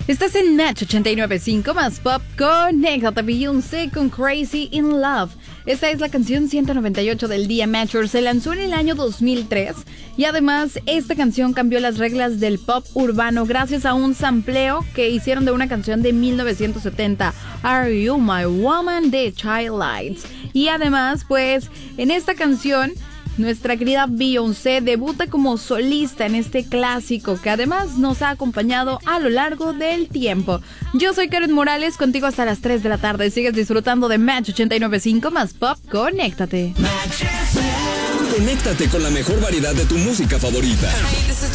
Estás en Match 89.5 más pop. Conéctate, Beyoncé con Crazy in Love. Esta es la canción 198 del día Matcher. Se lanzó en el año 2003 y además esta canción cambió las reglas del pop urbano gracias a un sampleo que hicieron de una canción de 1970, Are You My Woman, de Child Lights. Y además, pues, en esta canción nuestra querida Beyoncé debuta como solista en este clásico que además nos ha acompañado a lo largo del tiempo. Yo soy Karen Morales, contigo hasta las 3 de la tarde. Sigues disfrutando de Match 89.5 más pop. Conéctate. Conéctate con la mejor variedad de tu música favorita. Hey, this is